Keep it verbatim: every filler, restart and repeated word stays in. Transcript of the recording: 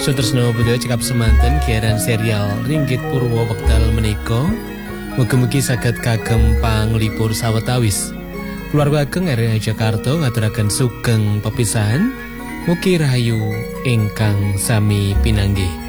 Sutresno budaya cekap semanten kiaran serial Ringgit Purwo wekdal menika mugi-mugi saged kagem panglipur sawetawis. Keluarga ageng R R I Jakarta ngaturaken sugeng pepisahan. Mugi rahayu ingkang sami pinanggih.